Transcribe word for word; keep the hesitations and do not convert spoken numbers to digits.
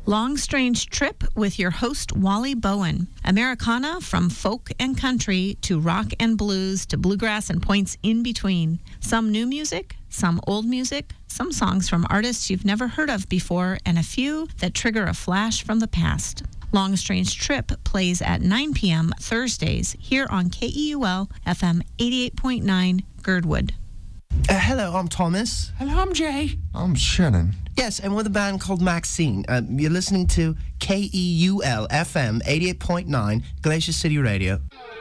Long Strange Trip with your host, Wally Bowen. Americana from folk and country to rock and blues to bluegrass and points in between. Some new music, some old music, some songs from artists you've never heard of before, and a few that trigger a flash from the past. Long Strange Trip plays at nine p.m. Thursdays here on K E U L F M eighty-eight point nine Girdwood. Uh, hello, I'm Thomas. Hello, I'm Jay. I'm Shannon. Yes, and we're the band called Maxine. Uh, you're listening to K E U L F M eighty-eight point nine Glacier City Radio.